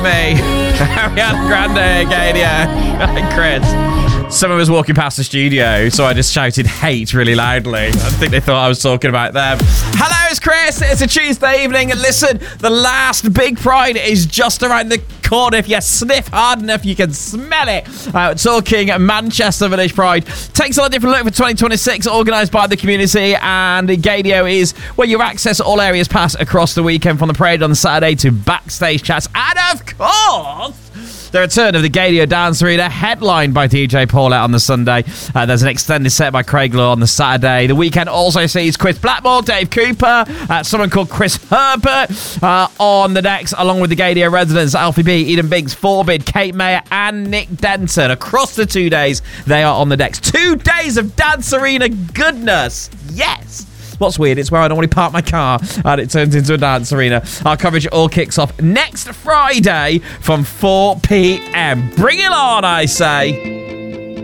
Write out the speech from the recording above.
me. Ariana Grande again, yeah. Hi, Chris. Someone was walking past the studio, so I just shouted hate really loudly. I think they thought I was talking about them. Hello, it's Chris. It's a Tuesday evening, and listen, the last big Pride is just around the corner. If you sniff hard enough, you can smell it. Talking Manchester Village Pride takes on a different look for 2026, organised by the community, and Gaydio is where you access all areas pass across the weekend, from the parade on the Saturday to backstage chats, and of course, the return of the Gaydio Dance Arena, headlined by DJ Paulette on the Sunday. There's an extended set by Craig Law on the Saturday. The weekend also sees Chris Blackmore, Dave Cooper, someone called Chris Herbert on the decks, along with the Gaydio residents, Alfie B, Eden Biggs, Forbid, Kate Mayer, and Nick Denton. Across the 2 days, they are on the decks. 2 days of Dance Arena goodness. Yes. What's weird, it's where I normally park my car and it turns into a dance arena. Our coverage all kicks off next Friday from 4 p.m. Bring it on, I say.